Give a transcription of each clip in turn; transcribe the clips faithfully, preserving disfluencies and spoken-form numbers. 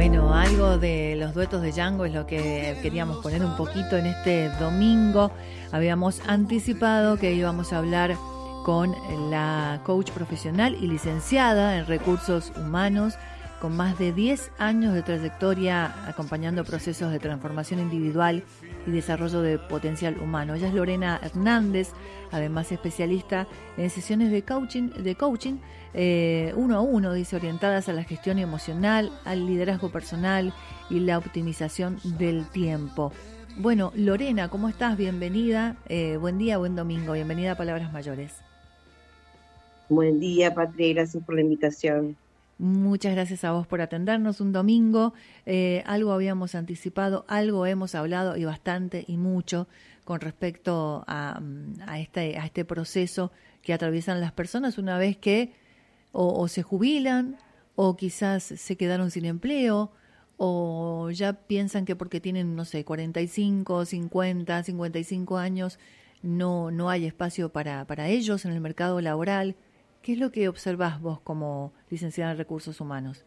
Bueno, algo de los duetos de Django es lo que queríamos poner un poquito en este domingo. Habíamos anticipado que íbamos a hablar con la coach profesional y licenciada en recursos humanos, con más de diez años de trayectoria acompañando procesos de transformación individual y desarrollo de potencial humano. Ella es Lorena Hernández, además especialista en sesiones de coaching, de coaching eh, uno a uno, dice, orientadas a la gestión emocional, al liderazgo personal y la optimización del tiempo. Bueno, Lorena, ¿cómo estás? Bienvenida, eh, buen día, buen domingo, bienvenida a Palabras Mayores. Buen día, Patri, gracias por la invitación. Muchas gracias a vos por atendernos un domingo. Eh, algo habíamos anticipado, algo hemos hablado y bastante y mucho con respecto a, a, este, a este proceso que atraviesan las personas una vez que o, o se jubilan o quizás se quedaron sin empleo o ya piensan que porque tienen, no sé, cuarenta y cinco, cincuenta, cincuenta y cinco años no, no hay espacio para, para ellos en el mercado laboral. ¿Qué es lo que observás vos como licenciada en Recursos Humanos?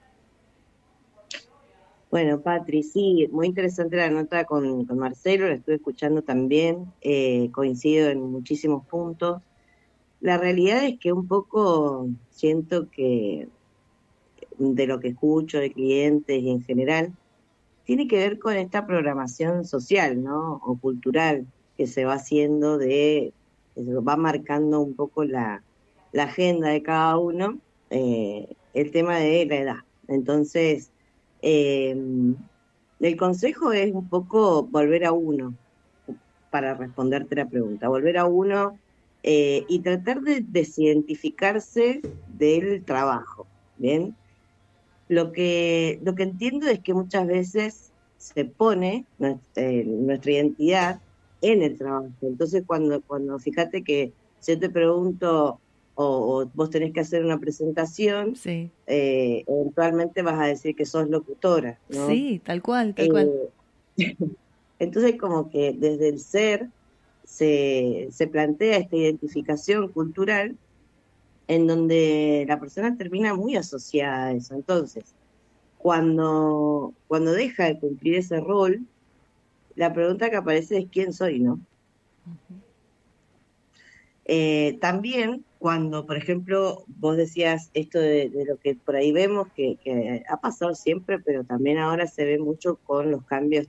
Bueno, Patri, sí, muy interesante la nota con, con Marcelo, la estuve escuchando también, eh, coincido en muchísimos puntos. La realidad es que un poco siento que de lo que escucho de clientes y en general, tiene que ver con esta programación social, ¿no? O cultural que se va haciendo de, va marcando un poco la, la agenda de cada uno, eh, el tema de la edad. Entonces, eh, el consejo es un poco volver a uno, para responderte la pregunta, volver a uno eh, y tratar de desidentificarse del trabajo, ¿bien? Lo que, lo que entiendo es que muchas veces se pone nuestra, eh, nuestra identidad en el trabajo. Entonces, cuando, cuando fíjate que si yo te pregunto o, o vos tenés que hacer una presentación, Sí, eh, eventualmente vas a decir que sos locutora, ¿no? sí, tal cual, tal cual. Eh, entonces, como que desde el ser se, se plantea esta identificación cultural en donde la persona termina muy asociada a eso. Entonces, cuando, cuando deja de cumplir ese rol, la pregunta que aparece es ¿quién soy, no? Eh, también cuando, por ejemplo, vos decías esto de, de lo que por ahí vemos, que, que ha pasado siempre, pero también ahora se ve mucho con los cambios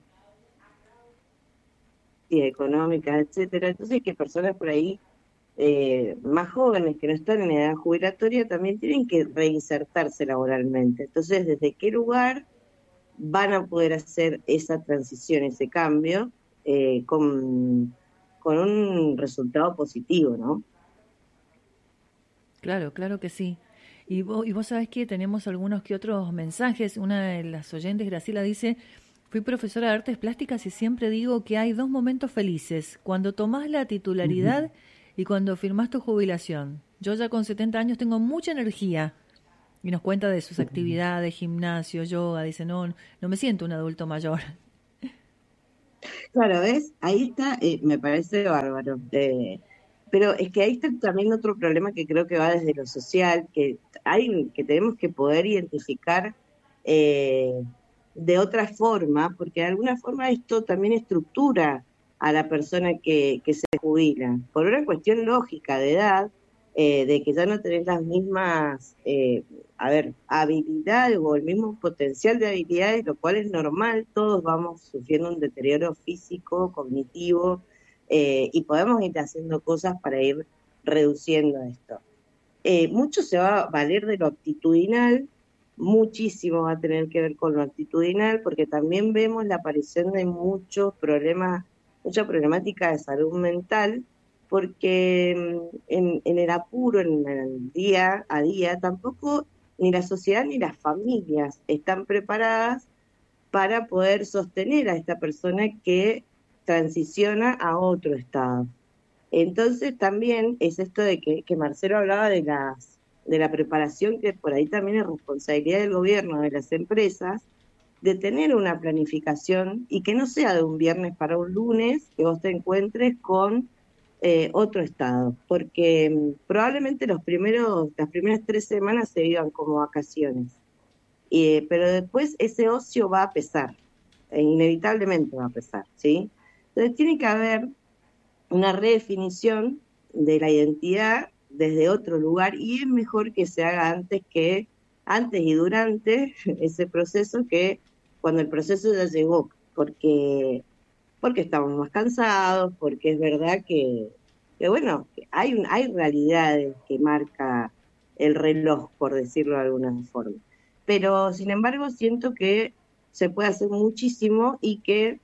económicos, etcétera. Entonces, que personas por ahí eh, más jóvenes que no están en edad jubilatoria también tienen que reinsertarse laboralmente. Entonces, ¿desde qué lugar van a poder hacer esa transición, ese cambio, eh, con, con un resultado positivo, ¿no? Claro, claro que sí. Y vos, y vos sabés que tenemos algunos que otros mensajes. Una de las oyentes, Graciela, dice: fui profesora de artes plásticas y siempre digo que hay dos momentos felices, cuando tomás la titularidad y cuando firmás tu jubilación. Yo ya con setenta años tengo mucha energía. Y nos cuenta de sus actividades, gimnasio, yoga. Dice, no, no me siento un adulto mayor. Claro, ¿ves? Ahí está, eh, me parece bárbaro. Eh, pero es que ahí está también otro problema que creo que va desde lo social, que hay, que tenemos que poder identificar eh, de otra forma, porque de alguna forma esto también estructura a la persona que, que se jubila, por una cuestión lógica de edad, eh, de que ya no tenés las mismas, eh, a ver, habilidades o el mismo potencial de habilidades, lo cual es normal, todos vamos sufriendo un deterioro físico, cognitivo, eh, y podemos ir haciendo cosas para ir reduciendo esto. Eh, mucho se va a valer de lo actitudinal, muchísimo va a tener que ver con lo actitudinal, porque también vemos la aparición de muchos problemas, mucha problemática de salud mental, porque mm, en, en el apuro, en el día a día, tampoco ni la sociedad ni las familias están preparadas para poder sostener a esta persona que transiciona a otro estado. Entonces también es esto de que, que Marcelo hablaba de las de la preparación, que por ahí también es responsabilidad del gobierno, de las empresas, de tener una planificación y que no sea de un viernes para un lunes que vos te encuentres con eh, otro estado, porque mm, probablemente los primeros, las primeras tres semanas se vivan como vacaciones eh, pero después ese ocio va a pesar, e inevitablemente va a pesar, ¿sí? Entonces tiene que haber una redefinición de la identidad desde otro lugar y es mejor que se haga antes que antes y durante ese proceso que cuando el proceso ya llegó, porque porque estamos más cansados, porque es verdad que, que bueno, que hay un, hay realidades que marca el reloj, por decirlo de alguna forma. Pero sin embargo siento que se puede hacer muchísimo y que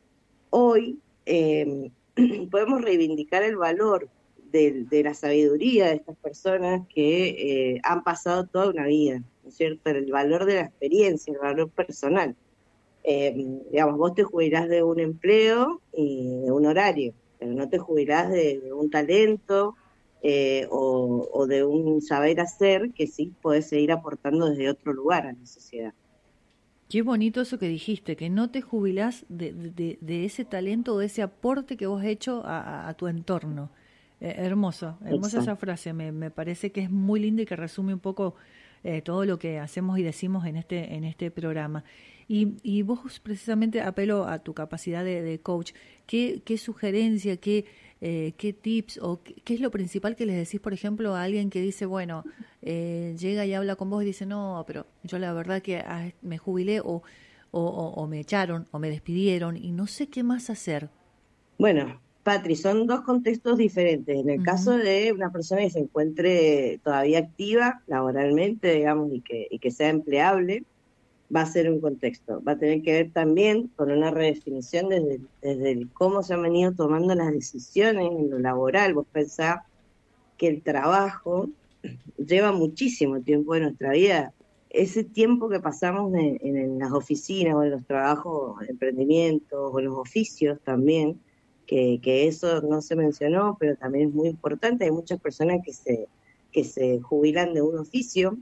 hoy eh, podemos reivindicar el valor de, de la sabiduría de estas personas que eh, han pasado toda una vida, ¿no es cierto? El valor de la experiencia, el valor personal. Eh, digamos, vos te jubilás de un empleo y de un horario, pero no te jubilás de, de un talento eh, o, o de un saber hacer que sí podés seguir aportando desde otro lugar a la sociedad. Qué bonito eso que dijiste, que no te jubilás de, de, de ese talento o de ese aporte que vos has hecho a, a, a tu entorno. Eh, hermoso, hermosa esa Exacto. frase, me, me parece que es muy linda y que resume un poco eh, todo lo que hacemos y decimos en este, en este programa. Y, y vos precisamente apelo a tu capacidad de, de coach. ¿Qué, qué sugerencia, qué, eh, qué tips o qué, qué es lo principal que les decís, por ejemplo, a alguien que dice, bueno, eh, llega y habla con vos y dice, no, pero yo la verdad que ah, me jubilé o, o, o, o me echaron o me despidieron y no sé qué más hacer? Bueno, Patri, son dos contextos diferentes. En el caso Ujú. de una persona que se encuentre todavía activa laboralmente, digamos, y que, y que sea empleable, va a ser un contexto. Va a tener que ver también con una redefinición desde, desde el cómo se han venido tomando las decisiones en lo laboral. Vos pensás que el trabajo lleva muchísimo tiempo de nuestra vida. Ese tiempo que pasamos en, en, en las oficinas o en los trabajos, emprendimientos o en los oficios también, que, que eso no se mencionó, pero también es muy importante. Hay muchas personas que se, que se jubilan de un oficio.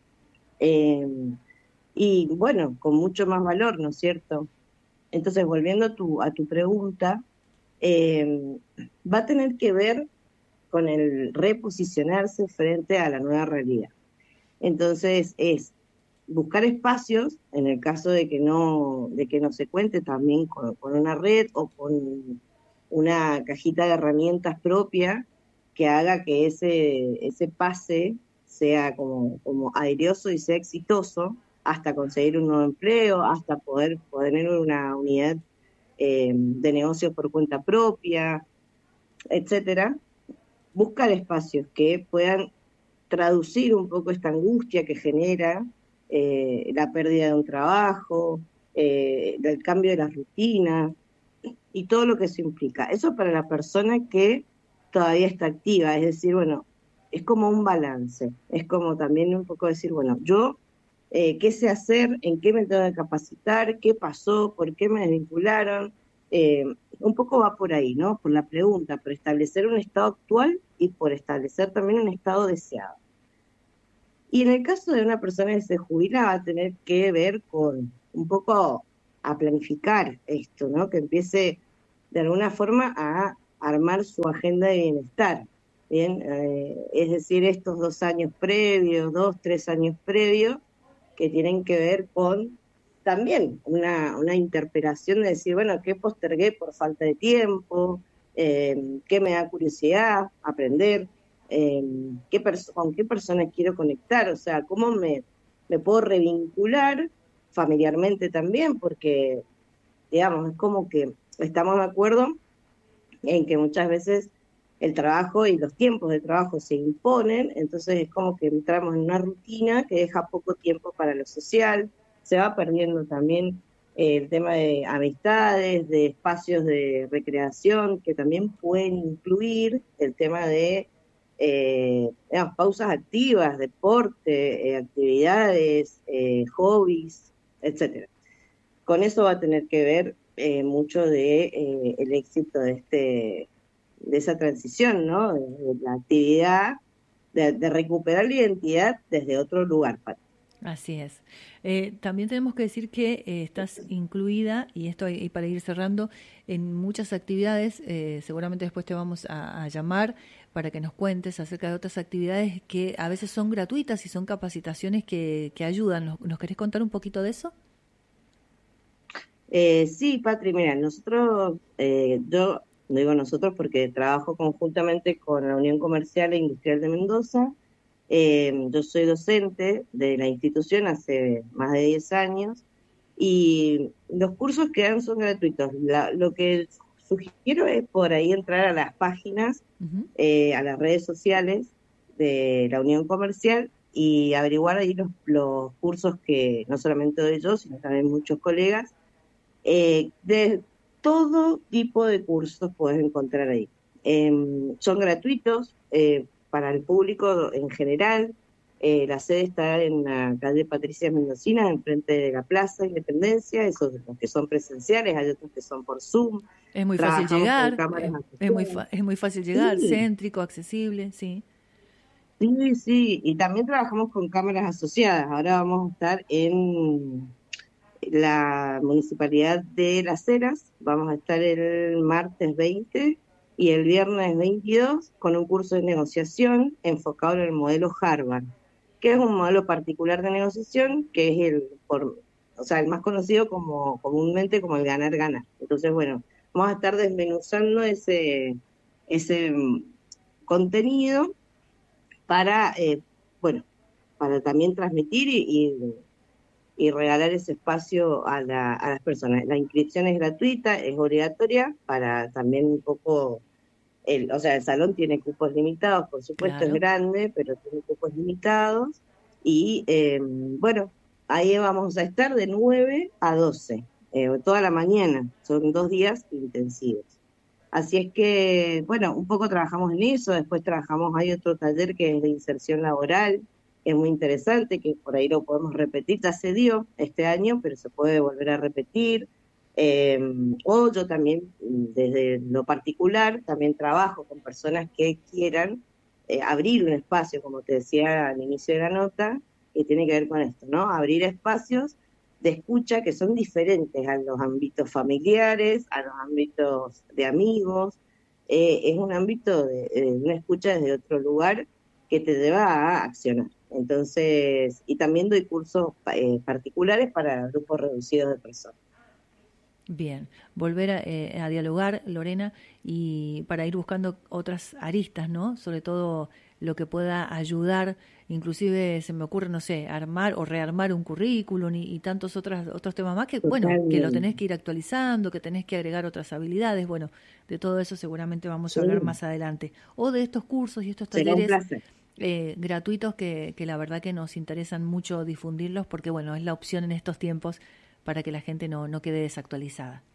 Eh, y bueno, con mucho más valor, ¿no es cierto? Entonces, volviendo a tu, a tu pregunta, eh, va a tener que ver con el reposicionarse frente a la nueva realidad. Entonces, es buscar espacios, en el caso de que no, de que no se cuente también con, con una red o con una cajita de herramientas propia que haga que ese, ese pase sea como, como aireoso y sea exitoso hasta conseguir un nuevo empleo, hasta poder, poder tener una unidad eh, de negocio por cuenta propia, etcétera. Buscar espacios que puedan traducir un poco esta angustia que genera eh, la pérdida de un trabajo, eh, del cambio de la rutina y todo lo que eso implica. Eso para la persona que todavía está activa, es decir, bueno, es como un balance, es como también un poco decir, bueno, yo eh, qué sé hacer, en qué me tengo que capacitar, qué pasó, por qué me desvincularon, eh, un poco va por ahí, ¿no? Por la pregunta, por establecer un estado actual y por establecer también un estado deseado. Y en el caso de una persona que se jubila va a tener que ver con un poco a planificar esto, ¿no? Que empiece de alguna forma a armar su agenda de bienestar, ¿bien? Eh, es decir, estos dos años previos, dos, tres años previos, que tienen que ver con también una, una interpelación de decir, bueno, ¿qué postergué por falta de tiempo? Eh, ¿Qué me da curiosidad aprender? Eh, ¿qué ¿Con qué persona quiero conectar? O sea, ¿cómo me, me puedo revincular familiarmente también? Porque, digamos, es como que estamos de acuerdo en que muchas veces el trabajo y los tiempos de trabajo se imponen, entonces es como que entramos en una rutina que deja poco tiempo para lo social, se va perdiendo también eh, el tema de amistades, de espacios de recreación, que también pueden incluir el tema de eh, digamos, pausas activas, deporte, eh, actividades, eh, hobbies, etcétera. Con eso va a tener que ver eh, mucho de eh, el éxito de este de esa transición, ¿no? De, de la actividad, de, de recuperar la identidad desde otro lugar, Pat. Así es. Eh, también tenemos que decir que eh, estás incluida, y esto y para ir cerrando, en muchas actividades. Eh, seguramente después te vamos a, a llamar para que nos cuentes acerca de otras actividades que a veces son gratuitas y son capacitaciones que, que ayudan. ¿Nos, ¿Nos querés contar un poquito de eso? Eh, sí, Patri, mira, nosotros, eh, yo no digo nosotros porque trabajo conjuntamente con la Unión Comercial e Industrial de Mendoza. Eh, yo soy docente de la institución hace más de diez años y los cursos que dan son gratuitos. La, lo que sugiero es por ahí entrar a las páginas, uh-huh. eh, a las redes sociales de la Unión Comercial y averiguar ahí los, los cursos que no solamente doy yo, sino también muchos colegas. Eh, de todo tipo de cursos puedes encontrar ahí. Eh, son gratuitos, eh, para el público en general. Eh, la sede está en la calle Patricia Mendocina, enfrente de la Plaza Independencia. Esos de los que son presenciales, hay otros que son por Zoom. Es muy fácil llegar, es, es, muy fa- es muy fácil llegar, sí. Céntrico, accesible, sí. Sí, sí, y también trabajamos con cámaras asociadas. Ahora vamos a estar en la Municipalidad de Las Heras, vamos a estar el martes veinte y el viernes veintidós con un curso de negociación enfocado en el modelo Harvard, que es un modelo particular de negociación que es el, por, o sea, el más conocido como comúnmente como el ganar-ganar. Entonces, bueno, vamos a estar desmenuzando ese, ese contenido para, eh, bueno, para también transmitir y, y y regalar ese espacio a, la, a las personas. La inscripción es gratuita, es obligatoria, para también un poco, el, o sea, el salón tiene cupos limitados, por supuesto. Claro. Es grande, pero tiene cupos limitados, y eh, bueno, ahí vamos a estar de nueve a doce, eh, toda la mañana, son dos días intensivos. Así es que, bueno, un poco trabajamos en eso, después trabajamos, hay otro taller que es de inserción laboral, es muy interesante, que por ahí lo podemos repetir, ya se dio este año, pero se puede volver a repetir. Eh, o yo también, desde lo particular, también trabajo con personas que quieran eh, abrir un espacio, como te decía al inicio de la nota, que tiene que ver con esto, ¿no? Abrir espacios de escucha que son diferentes a los ámbitos familiares, a los ámbitos de amigos. Eh, es un ámbito de, de una escucha desde otro lugar que te lleva a accionar. Entonces, y también doy cursos eh, particulares para grupos reducidos de personas. Bien, volver a, eh, a dialogar, Lorena, y para ir buscando otras aristas, ¿no? Sobre todo lo que pueda ayudar, inclusive se me ocurre, no sé, armar o rearmar un currículum y, y tantos otros otros temas más que, Totalmente. Bueno, que lo tenés que ir actualizando, que tenés que agregar otras habilidades. Bueno, de todo eso seguramente vamos sí. a hablar más adelante. O de estos cursos y estos talleres eh, gratuitos que, que la verdad que nos interesan mucho difundirlos porque, bueno, es la opción en estos tiempos para que la gente no, no quede desactualizada.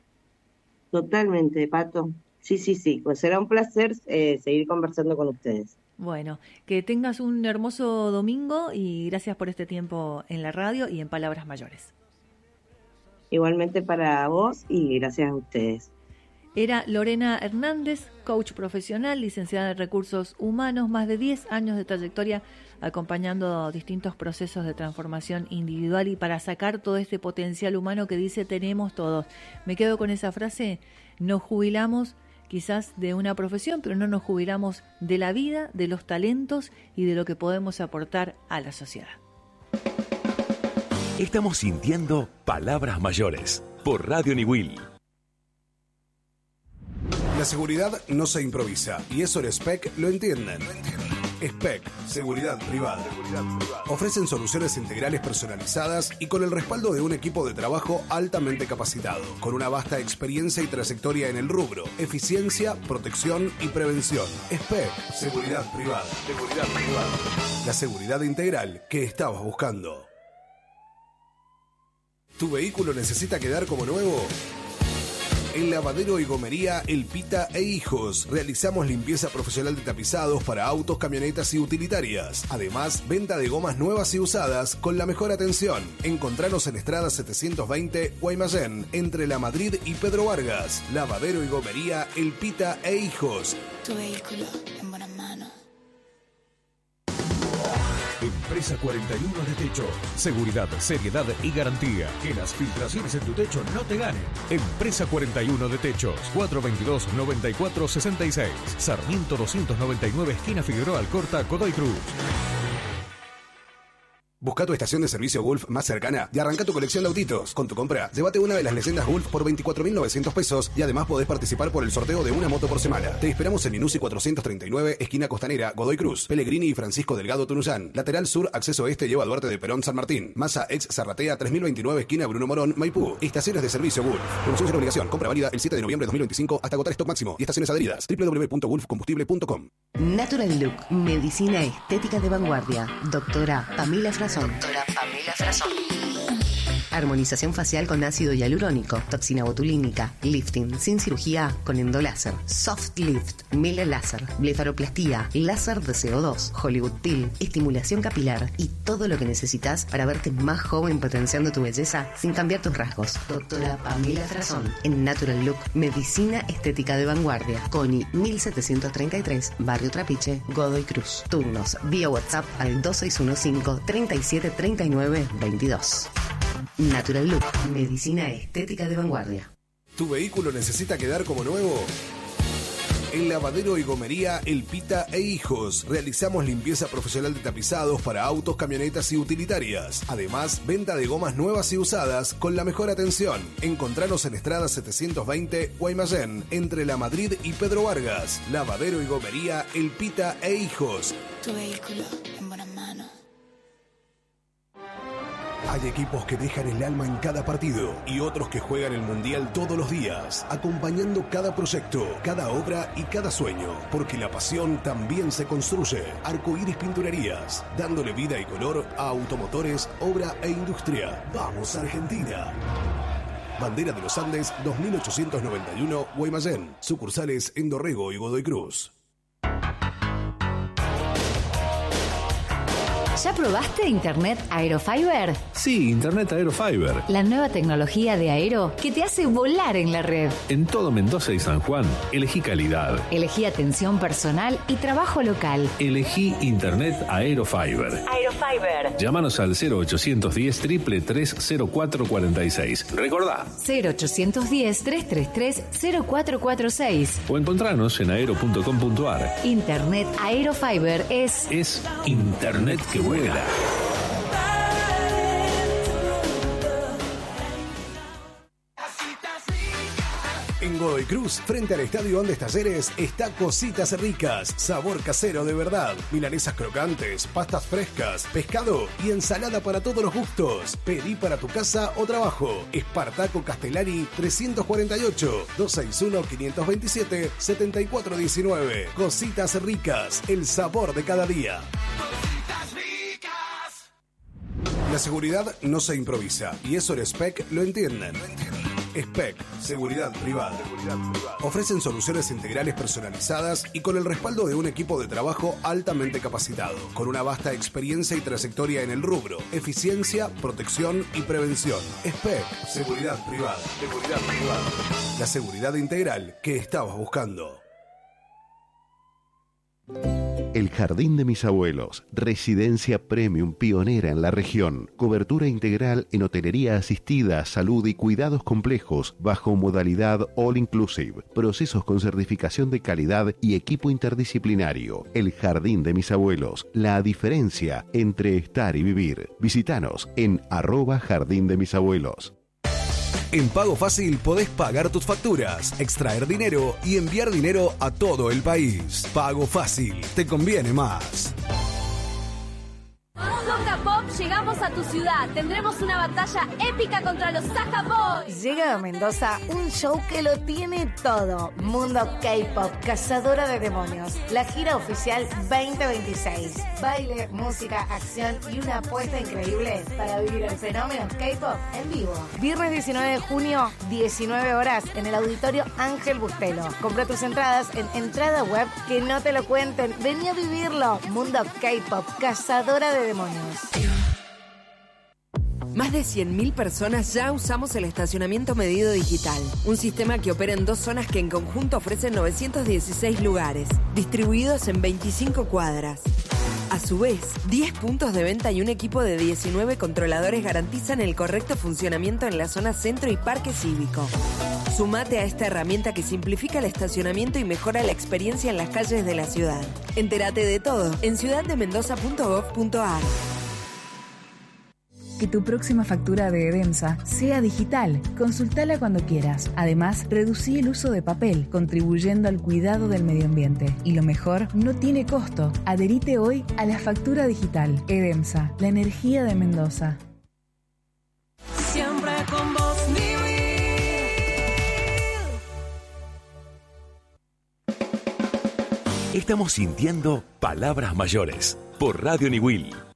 Totalmente, Pato. Sí, sí, sí. Pues será un placer eh, seguir conversando con ustedes. Bueno, que tengas un hermoso domingo y gracias por este tiempo en la radio y en Palabras Mayores. Igualmente para vos y gracias a ustedes. Era Lorena Hernández, coach profesional, licenciada en Recursos Humanos, más de diez años de trayectoria acompañando distintos procesos de transformación individual y para sacar todo este potencial humano que dice tenemos todos. Me quedo con esa frase, nos jubilamos quizás de una profesión, pero no nos jubilamos de la vida, de los talentos y de lo que podemos aportar a la sociedad. Estamos sintiendo Palabras Mayores por Radio Niwil. La seguridad no se improvisa y eso el S P E C lo entienden. S P E C, Seguridad Privada. Ofrecen soluciones integrales personalizadas y con el respaldo de un equipo de trabajo altamente capacitado, con una vasta experiencia y trayectoria en el rubro, eficiencia, protección y prevención. S P E C, Seguridad Privada. Seguridad Privada. La seguridad integral que estabas buscando. ¿Tu vehículo necesita quedar como nuevo? En Lavadero y Gomería El Pita e Hijos realizamos limpieza profesional de tapizados para autos, camionetas y utilitarias. Además, venta de gomas nuevas y usadas con la mejor atención. Encontranos en Estrada setecientos veinte, Guaymallén, entre La Madrid y Pedro Vargas. Lavadero y Gomería El Pita e Hijos. Tu vehículo en buenas manos. Empresa cuarenta y uno de Techo. Seguridad, seriedad y garantía. Que las filtraciones en tu techo no te ganen. Empresa cuarenta y uno de Techos. cuatrocientos veintidós, noventa y cuatro sesenta y seis. Sarmiento doscientos noventa y nueve, esquina Figueroa Alcorta, Godoy Cruz. Busca tu estación de servicio Gulf más cercana y arranca tu colección de autitos. Con tu compra, llévate una de las leyendas Gulf por veinticuatro mil novecientos pesos y además podés participar por el sorteo de una moto por semana. Te esperamos en Inusi cuatrocientos treinta y nueve, esquina Costanera, Godoy Cruz, Pellegrini y Francisco Delgado Tunuyán. Lateral sur, acceso este, lleva a Duarte de Perón, San Martín. Massa ex Zarratea tres mil veintinueve, esquina Bruno Morón, Maipú. Estaciones de servicio Gulf. Promoción sin obligación. Compra válida el siete de noviembre de dos mil veinticinco hasta agotar stock máximo y estaciones adheridas. doble u doble u doble u punto gulf combustible punto com. Natural Look, medicina estética de vanguardia. Doctora Pamela Frazón. Doctora Pamela Frazón. Armonización facial con ácido hialurónico, toxina botulínica, lifting sin cirugía con endoláser, soft lift, Miller láser, blefaroplastía, láser de C O dos, Hollywood Peel, estimulación capilar y todo lo que necesitas para verte más joven potenciando tu belleza sin cambiar tus rasgos. Doctora Pamela Frazón en Natural Look, medicina estética de vanguardia. Coni mil setecientos treinta y tres, Barrio Trapiche, Godoy Cruz. Turnos vía WhatsApp al dos seis uno cinco, treinta y siete, treinta y nueve, veintidós. Natural Look, medicina estética de vanguardia. ¿Tu vehículo necesita quedar como nuevo? En Lavadero y Gomería El Pita e Hijos realizamos limpieza profesional de tapizados para autos, camionetas y utilitarias. Además, venta de gomas nuevas y usadas con la mejor atención. Encontranos en Estrada setecientos veinte, Guaymallén, entre La Madrid y Pedro Vargas. Lavadero y Gomería El Pita e Hijos. Tu vehículo en buenas manos. Hay equipos que dejan el alma en cada partido y otros que juegan el Mundial todos los días, acompañando cada proyecto, cada obra y cada sueño, porque la pasión también se construye. Arcoíris Pinturerías, dándole vida y color a automotores, obra e industria. ¡Vamos, Argentina! Bandera de los Andes dos mil ochocientos noventa y uno, Guaymallén. Sucursales en Dorrego y Godoy Cruz. ¿Ya probaste Internet Aerofiber? Sí, Internet Aerofiber. La nueva tecnología de Aero que te hace volar en la red. En todo Mendoza y San Juan, elegí calidad. Elegí atención personal y trabajo local. Elegí Internet Aerofiber. Aerofiber. Llámanos al cero ochocientos diez, tres tres tres, cero cuatro cuatro seis. Recordá. cero ochocientos diez, tres tres tres, cero cuatro cuatro seis. O encontranos en aero punto com punto ar. Internet Aerofiber es... Es Internet que vuela. En Godoy Cruz, frente al Estadio Andes Talleres, está Cositas Ricas, sabor casero de verdad, milanesas crocantes, pastas frescas, pescado y ensalada para todos los gustos. Pedí para tu casa o trabajo. Espartaco Castellani trescientos cuarenta y ocho, doscientos sesenta y uno, quinientos veintisiete, setenta y cuatro diecinueve. Cositas Ricas, el sabor de cada día. La seguridad no se improvisa y eso el S P E C lo entienden. S P E C, seguridad privada. Ofrecen soluciones integrales personalizadas y con el respaldo de un equipo de trabajo altamente capacitado, con una vasta experiencia y trayectoria en el rubro, eficiencia, protección y prevención. S P E C, seguridad privada. Seguridad privada. La seguridad integral que estabas buscando. El Jardín de Mis Abuelos, residencia premium pionera en la región, cobertura integral en hotelería asistida, salud y cuidados complejos bajo modalidad all inclusive, procesos con certificación de calidad y equipo interdisciplinario. El Jardín de Mis Abuelos, la diferencia entre estar y vivir. Visítanos en arroba Jardín de Mis Abuelos. En Pago Fácil podés pagar tus facturas, extraer dinero y enviar dinero a todo el país. Pago Fácil, te conviene más. Soca Pop, llegamos a tu ciudad. Tendremos una batalla épica contra los Saja Boys. Llega a Mendoza un show que lo tiene todo. Mundo K-Pop, cazadora de demonios. La gira oficial veinte veintiséis. Baile, música, acción y una apuesta increíble para vivir el fenómeno K-Pop en vivo. Viernes diecinueve de junio, diecinueve horas, en el Auditorio Ángel Bustelo. Compra tus entradas en entrada web, que no te lo cuenten. Vení a vivirlo. Mundo K-Pop, cazadora de demonios. Más de cien mil personas ya usamos el estacionamiento medido digital, un sistema que opera en dos zonas que en conjunto ofrecen novecientos dieciséis lugares, distribuidos en veinticinco cuadras. su vez, diez puntos de venta y un equipo de diecinueve controladores garantizan el correcto funcionamiento en la zona centro y parque cívico. Sumate a esta herramienta que simplifica el estacionamiento y mejora la experiencia en las calles de la ciudad. Entérate de todo en ciudad de mendoza punto gov punto a r. Que tu próxima factura de Edemsa sea digital. Consultala cuando quieras. Además, reducí el uso de papel, contribuyendo al cuidado del medio ambiente. Y lo mejor, no tiene costo. Adherite hoy a la factura digital. Edemsa, la energía de Mendoza. Siempre con vos, Estamos sintiendo Palabras Mayores por Radio Niwil.